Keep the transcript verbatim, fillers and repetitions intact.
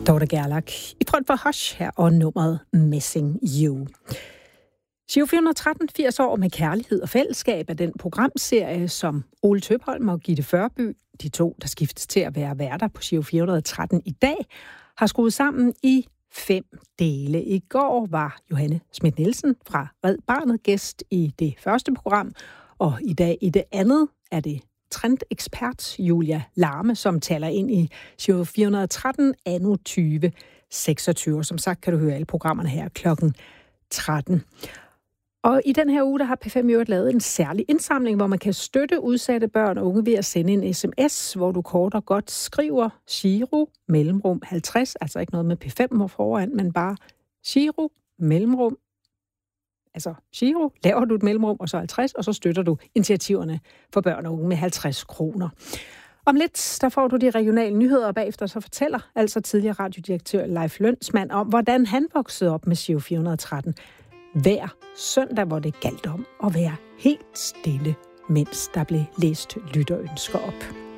Dorte Gerlach i front for Hush her og nummeret Missing You. Giro fire hundrede og tretten, firs år med kærlighed og fællesskab er den programserie, som Ole Tøpholm og Gitte Førby, de to, der skiftes til at være værter på Giro fire hundrede og tretten i dag, har skruet sammen i fem dele. I går var Johanne Schmidt Nielsen fra Red Barnet gæst i det første program, og i dag i det andet er det trendekspert Julia Larme, som taler ind i Giro fire hundrede og tretten anno tyve seksogtyve. Som sagt kan du høre alle programmerne her klokken tretten. Og i den her uge, der har P fem i øvrigt lavet en særlig indsamling, hvor man kan støtte udsatte børn og unge ved at sende en sms, hvor du kort og godt skriver Giro mellemrum halvtreds, altså ikke noget med P fem foran, men bare Giro mellemrum, altså Giro, laver du et mellemrum, og så halvtreds, og så støtter du initiativerne for børn og unge med halvtreds kroner. Om lidt, der får du de regionale nyheder, og bagefter så fortæller altså tidligere radiodirektør Leif Lønsmand om, hvordan han voksede op med Giro fire hundrede og tretten. Hver søndag, hvor det galt om at være helt stille, mens der blev læst lytterønsker op.